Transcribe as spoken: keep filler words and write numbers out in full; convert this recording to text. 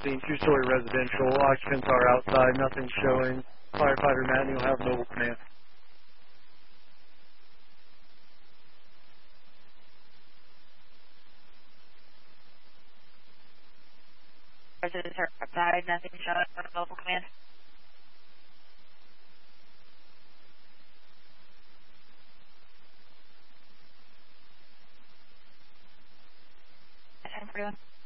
scene, two-story residential. Occupants are outside, nothing showing. Firefighter Matt, you'll have mobile command. Residents are outside, nothing showing on mobile command. ten forty-one.